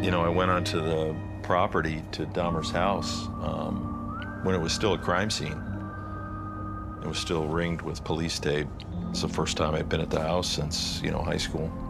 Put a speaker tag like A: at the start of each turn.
A: You know, I went onto the property to Dahmer's house when it was still a crime scene. It was still ringed with police tape. It's the first time I'd been at the house since, high school.